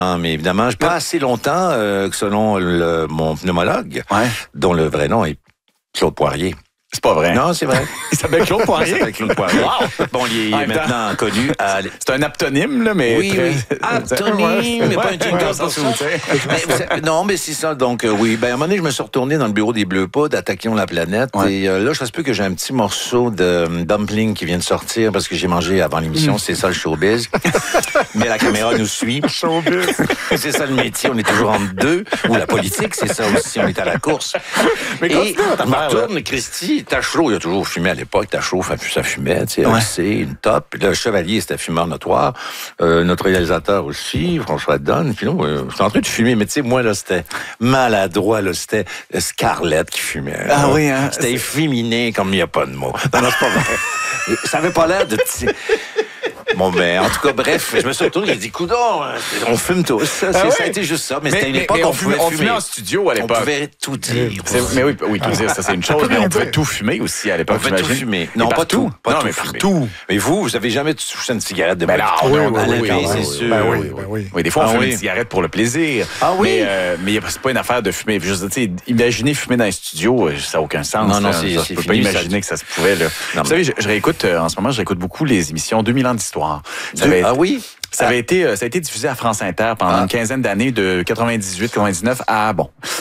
mais évidemment, pas assez longtemps que selon mon pneumologue, dont le vrai nom est Claude Poirier. C'est pas vrai. Non, c'est vrai. Il s'appelle Claude Poirier. Il s'appelle Claude Poirier. Wow. Bon, il est maintenant connu à... C'est un aptonyme, là, mais... Oui, aptonyme, mais pas un jingle pour ça. Non, mais c'est ça. Donc, oui. Ben, à un moment donné, je me suis retourné dans le bureau des Bleus Poudres, Attaquions la planète. Et là, je se peut que j'ai un petit morceau de dumpling qui vient de sortir parce que j'ai mangé avant l'émission. C'est ça, le showbiz. Mais la caméra nous suit. Showbiz. C'est ça, le métier. On est toujours en deux. Ou la politique, c'est ça aussi. On est à la course. Mais et je me retourne, Christy, Tachereau, il a toujours fumé à l'époque. Tachereau, ça fumait, tu sais, c'est une top. Puis le Chevalier, c'était fumeur notoire. Notre réalisateur aussi, François Donne. Puis là, j'étais en train de fumer, mais tu sais, moi, là, c'était maladroit, là, c'était Scarlett qui fumait. Ah oui, hein? C'était efféminé comme il n'y a pas de mots. Non, c'est pas vrai. Ça avait pas l'air de... Bon, ben, en tout cas, bref, je me suis retourné, j'ai dit, coudonc, on fume tous. Ça a été juste ça. Mais c'était une époque où on pouvait fumer. On fumait en studio à l'époque. On pouvait tout dire. Mais oui, tout dire, ça c'est une chose, mais on pouvait tout fumer aussi à l'époque. On pouvait tout fumer. Non, pas tout. Non, mais partout. Mais vous avez jamais touché une cigarette de ben oui, c'est sûr. Oui, des fois, on fume une cigarette pour le plaisir. Ah oui? Mais c'est pas une affaire de fumer. Juste, tu sais, imaginez fumer dans un studio, ça n'a aucun sens. Non, je peux pas imaginer que ça se pouvait, là. Vous savez, je réécoute, en ce moment, beaucoup les émissions 2000 ans d'histoire. Ah oui? Ça a été diffusé à France Inter pendant une quinzaine d'années, de 98-99 à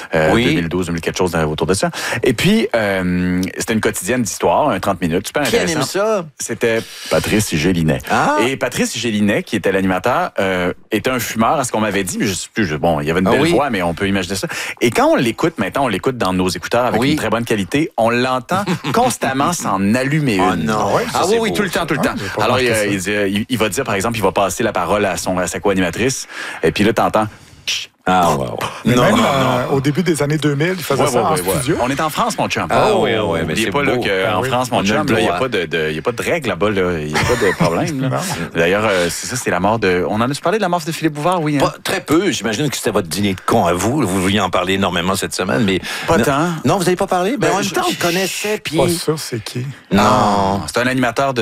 2012, 2000 quelque chose autour de ça. Et puis c'était une quotidienne d'histoire, 30 minutes, super intéressant. Qui anime ça? C'était Patrice Gélinet. Et Patrice Gélinet, qui était l'animateur, était un fumeur, à ce qu'on m'avait dit, mais je sais plus. Bon, il y avait une belle voix, mais on peut imaginer ça. Et quand on l'écoute maintenant, on l'écoute dans nos écouteurs avec une très bonne qualité, on l'entend constamment s'en allumer une. Oh non. Oui, tout le temps. Alors il va dire, par exemple, il va passer la parole à sa co-animatrice, et puis là, t'entends... Ah, wow. Non. Au début des années 2000, il faisait ça en studio. On est en France, mon chum. Ah oui, mais n'oubliez c'est pas là, qu'en France, mon chum, il n'y a pas de règles là-bas. Il n'y a pas de problème. Là. D'ailleurs, c'est la mort de... On en a parlé de la mort de Philippe Bouvard, oui. Hein? Pas, très peu. J'imagine que c'était votre dîner de con à vous. Vous vouliez en parler énormément cette semaine, mais... Pas tant. Non, vous n'avez pas parlé? En même temps, on le connaissait, puis... Pas sûr, c'est qui? Non. C'est un animateur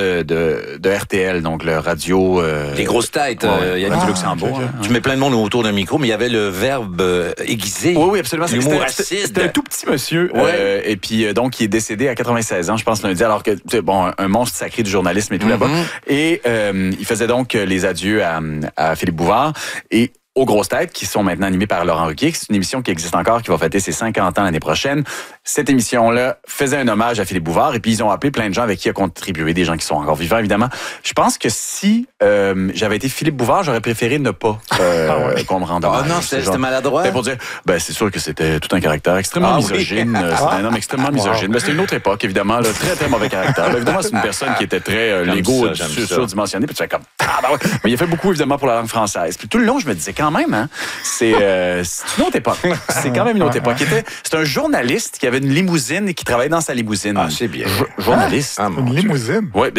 de RTL, donc le radio... Les grosses têtes. Yannick Luxembourg. Tu mets plein de monde autour d'un micro, mais il y avait le verbe aiguisé. Oui, absolument. L'humour raciste. C'était un tout petit monsieur. Et puis, donc, il est décédé à 96 ans, je pense, lundi, alors que, un monstre sacré du journalisme et tout là-bas. Et il faisait donc les adieux à Philippe Bouvard. Et aux grosses têtes, qui sont maintenant animées par Laurent Ruquier. C'est une émission qui existe encore, qui va fêter ses 50 ans l'année prochaine. Cette émission-là faisait un hommage à Philippe Bouvard, et puis ils ont appelé plein de gens avec qui il a contribué, des gens qui sont encore vivants, évidemment. Je pense que si j'avais été Philippe Bouvard, j'aurais préféré ne pas qu'on me rende hommage. Ah non, c'était maladroit? C'était pour dire, c'est sûr que c'était tout un caractère extrêmement misogyne. C'était un homme extrêmement misogyne. C'était une autre époque, évidemment, là, très, très mauvais caractère. Là, évidemment, c'est une personne qui était très l'ego surdimensionné, puis tu fais comme, mais il a fait beaucoup, évidemment, pour la langue française. Puis tout le long, je me disais, quand même, hein, c'est une autre époque. C'est quand même une autre époque. C'est un journaliste qui avait une limousine et qui travaillait dans sa limousine. Ah, c'est bien. Journaliste. Une limousine? Oui,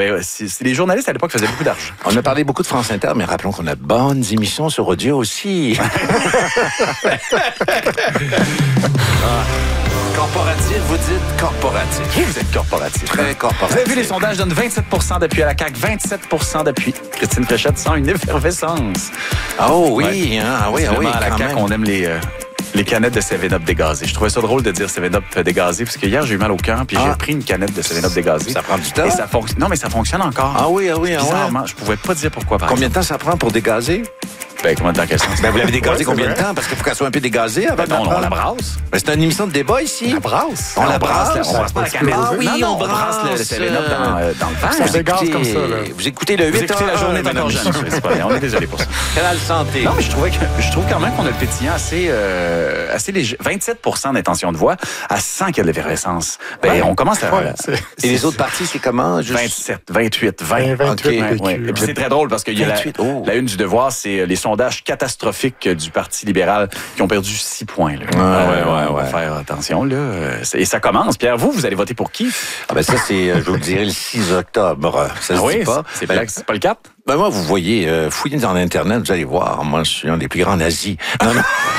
les journalistes à l'époque faisaient beaucoup d'argent. On a parlé beaucoup de France Inter, mais rappelons qu'on a de bonnes émissions sur audio aussi. Corporatif, vous dites corporatif. Vous êtes corporatif. Très corporatif. Vous avez vu, les sondages donnent 27 d'appui à la CAQ, 27 d'appui. Christine Fréchette sent une effervescence. Oh oui, à la CAQ, on aime les canettes de 7-Up dégazées. Je trouvais ça drôle de dire 7-Up dégazé, parce que hier, j'ai eu mal au cœur, puis j'ai pris une canette de 7-Up dégazée. Ça prend du temps? Et ça non, mais ça fonctionne encore. Ah oui. Bizarrement, je pouvais pas dire pourquoi. Combien de temps ça prend pour dégazer? Comment dans quel sens? Vous l'avez dégazé combien de temps? Parce qu'il faut qu'elle soit un peu dégazée avant on la brasse. Mais c'est une émission de débat ici. La brasse? On la brasse. On brasse pas la canette. Ah oui, on brasse le 7-Up dans le verre. Ça dégaze comme ça, là. Vous écoutez le 8 Vous écoutez la journée madame. On est désolé pour ça. Canal Santé. Non, mais je trouve quand même qu'on a le pétillant assez léger. 27 d'intention de voix à 100 qu'il y a de l'effervescence. On commence à... Et les autres partis, c'est comment? 27, 28, 20. 28. Et puis c'est très drôle parce qu'il y a la une du Devoir, c'est les sondages catastrophiques du Parti libéral qui ont perdu 6 points. Là. On va faire attention. Là. Et ça commence. Pierre, vous allez voter pour qui? Ça, c'est, je vous le dirai, le 6 octobre. Ça se dit pas. C'est pas le 4? Moi, vous voyez, fouillez dans l'Internet, vous allez voir. Moi, je suis un des plus grands nazis. Non.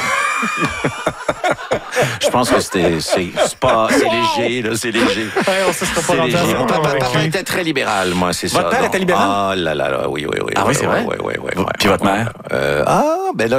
Je pense que c'est léger, là, c'est léger. Ça sera pas léger. Mon papa était très libéral, moi, c'est ça. Votre père était libéral? Ah là là, oui. Ah oui, c'est vrai? Oui. Puis votre mère? Ben là,